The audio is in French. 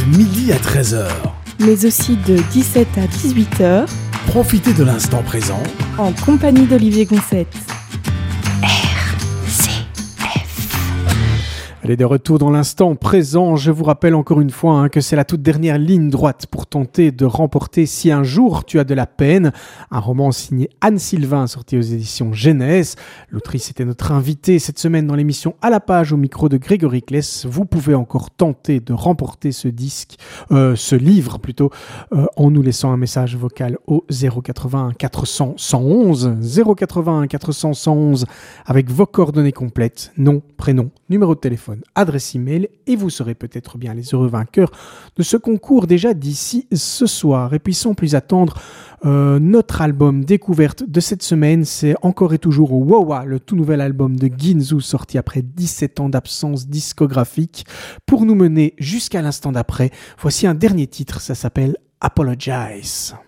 midi à 13h. Mais aussi de 17 à 18h. Profitez de l'instant présent en compagnie d'Olivier Gonçette. Elle est de retour dans l'instant présent. Je vous rappelle encore une fois que c'est la toute dernière ligne droite pour tenter de remporter Si un jour tu as de la peine, un roman signé Anne Sylvain sorti aux éditions Jeunesse. L'autrice était notre invitée cette semaine dans l'émission À la page au micro de Grégory Kless. Vous pouvez encore tenter de remporter ce livre en nous laissant un message vocal au 081 400 111 081 400 111 avec vos coordonnées complètes, nom, prénom, numéro de téléphone, adresse email, et vous serez peut-être bien les heureux vainqueurs de ce concours déjà d'ici ce soir. Et puis sans plus attendre, notre album découverte de cette semaine, c'est encore et toujours Wawa, le tout nouvel album de Ginzu sorti après 17 ans d'absence discographique. Pour nous mener jusqu'à l'instant d'après, voici un dernier titre, ça s'appelle Apologize.